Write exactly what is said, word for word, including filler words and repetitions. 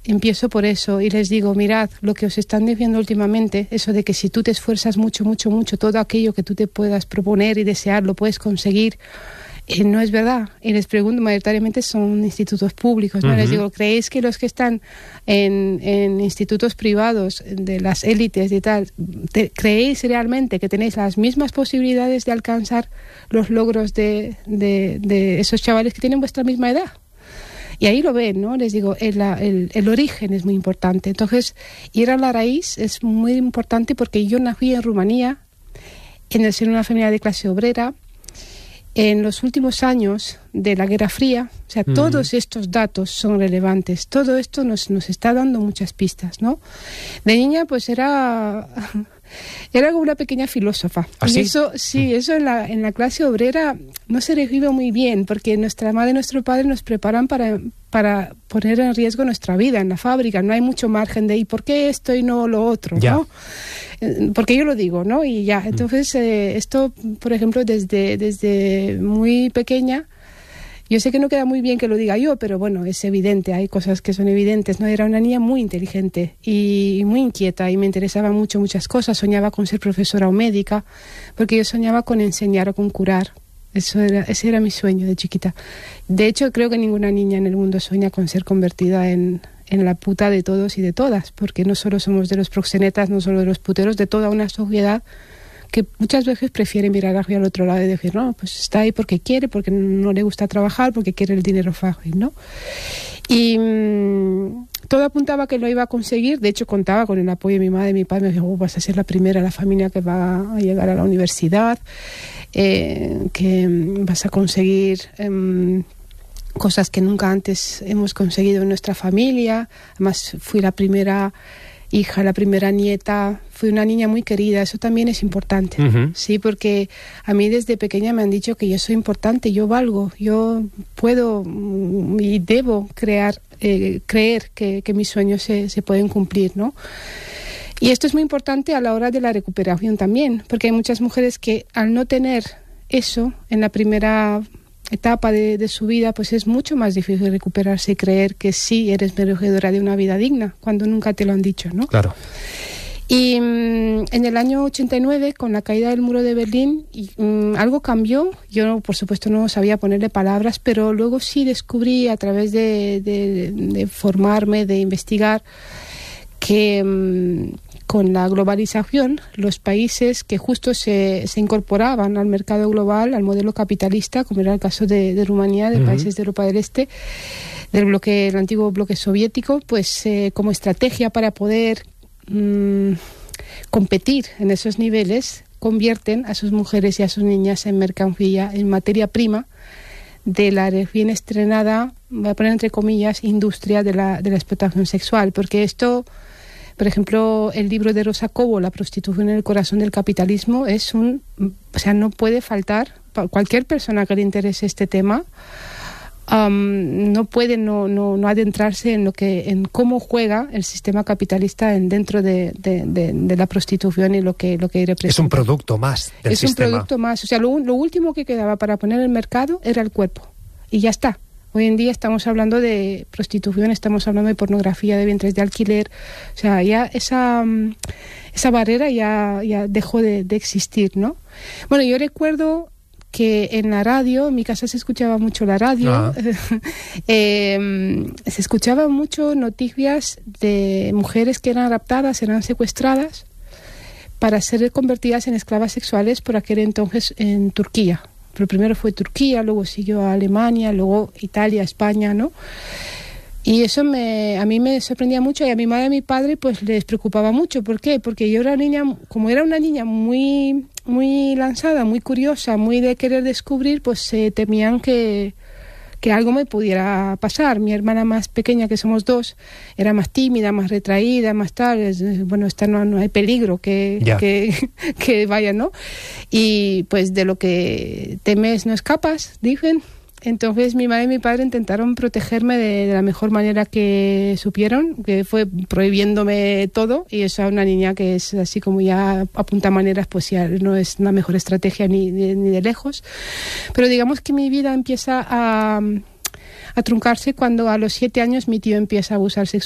empiezo por eso y les digo, mirad, lo que os están diciendo últimamente, eso de que si tú te esfuerzas mucho, mucho, mucho, todo aquello que tú te puedas proponer y desear lo puedes conseguir, eh, no es verdad. Y les pregunto, mayoritariamente son institutos públicos, ¿no? Uh-huh. Les digo, ¿creéis que los que están en, en institutos privados de las élites y tal, te, creéis realmente que tenéis las mismas posibilidades de alcanzar los logros de, de, de esos chavales que tienen vuestra misma edad? Y ahí lo ven, ¿no? Les digo, el, el, el origen es muy importante. Entonces, ir a la raíz es muy importante porque yo nací en Rumanía, en el seno de una familia de clase obrera. En los últimos años de la Guerra Fría, o sea, mm. todos estos datos son relevantes. Todo esto nos, nos está dando muchas pistas, ¿no? De niña, pues era... Era como una pequeña filósofa. ¿Ah, sí? Y eso, sí, eso en la, en la clase obrera no se recibe muy bien, porque nuestra madre y nuestro padre nos preparan para, para poner en riesgo nuestra vida en la fábrica. No hay mucho margen de, ¿y por qué esto y no lo otro? Ya. ¿No? Porque yo lo digo, ¿no? Y ya, entonces, eh, esto, por ejemplo, desde, desde muy pequeña, yo sé que no queda muy bien que lo diga yo, pero bueno, es evidente, hay cosas que son evidentes, ¿no? Era una niña muy inteligente y muy inquieta y me interesaban mucho muchas cosas. Soñaba con ser profesora o médica, porque yo soñaba con enseñar o con curar. Eso era, ese era mi sueño de chiquita. De hecho, creo que ninguna niña en el mundo sueña con ser convertida en, en la puta de todos y de todas, porque no solo somos de los proxenetas, no solo de los puteros, de toda una sociedad que muchas veces prefiere mirar hacia el otro lado y decir, no, pues está ahí porque quiere, porque no le gusta trabajar, porque quiere el dinero fácil, ¿no? Y mmm, todo apuntaba que lo iba a conseguir. De hecho, contaba con el apoyo de mi madre y mi padre. Me dijo, oh, vas a ser la primera de la familia que va a llegar a la universidad, eh, que vas a conseguir eh, cosas que nunca antes hemos conseguido en nuestra familia. Además, fui la primera hija, la primera nieta, fui una niña muy querida, eso también es importante, uh-huh. sí, porque a mí desde pequeña me han dicho que yo soy importante, yo valgo, yo puedo y debo crear, eh, creer que, que mis sueños se, se pueden cumplir, ¿no? Y esto es muy importante a la hora de la recuperación también, porque hay muchas mujeres que al no tener eso en la primera etapa de, de su vida, pues es mucho más difícil recuperarse y creer que sí eres merecedora de una vida digna, cuando nunca te lo han dicho, ¿no? Claro. Y um, en el año ochenta y nueve, con la caída del muro de Berlín, y, um, algo cambió. Yo, por supuesto, no sabía ponerle palabras, pero luego sí descubrí, a través de, de, de formarme, de investigar, que um, con la globalización, los países que justo se, se incorporaban al mercado global, al modelo capitalista, como era el caso de, de Rumanía, de uh-huh. países de Europa del Este, del bloque, el antiguo bloque soviético, pues eh, como estrategia para poder mmm, competir en esos niveles, convierten a sus mujeres y a sus niñas en mercancía, en materia prima de la recién estrenada, voy a poner entre comillas, industria de la, de la explotación sexual, porque esto... Por ejemplo, el libro de Rosa Cobo, La prostitución en el corazón del capitalismo, es un, o sea, no puede faltar, cualquier persona que le interese este tema, um, no puede no, no, no adentrarse en lo que, en cómo juega el sistema capitalista en, dentro de, de, de, de la prostitución y lo que, lo que representa. Es un producto más del es sistema. Es un producto más, o sea, lo, lo último que quedaba para poner en el mercado era el cuerpo, y ya está. Hoy en día estamos hablando de prostitución, estamos hablando de pornografía, de vientres de alquiler. O sea, ya esa, esa barrera ya, ya dejó de, de existir, ¿no? Bueno, yo recuerdo que en la radio, en mi casa se escuchaba mucho la radio, ah. eh, se escuchaban mucho noticias de mujeres que eran raptadas, eran secuestradas para ser convertidas en esclavas sexuales por aquel entonces en Turquía. Pero primero fue Turquía, luego siguió a Alemania, luego Italia, España, ¿no? Y eso me, a mí me sorprendía mucho, y a mi madre y a mi padre pues les preocupaba mucho. ¿Por qué? Porque yo era niña, como era una niña muy, muy lanzada, muy curiosa, muy de querer descubrir, pues eh, temían que, que algo me pudiera pasar. Mi hermana más pequeña, que somos dos, era más tímida, más retraída, más tal. Es, bueno, esta no, no hay peligro que, yeah. que, que vaya, ¿no? Y pues de lo que temes no escapas, dicen. Entonces mi madre y mi padre intentaron protegerme de, de la mejor manera que supieron, que fue prohibiéndome todo, y eso a una niña que es así como ya apunta maneras, pues ya no es una mejor estrategia ni, ni, ni de lejos. Pero digamos que mi vida empieza a, a truncarse cuando a los siete años mi tío empieza a abusar sexualmente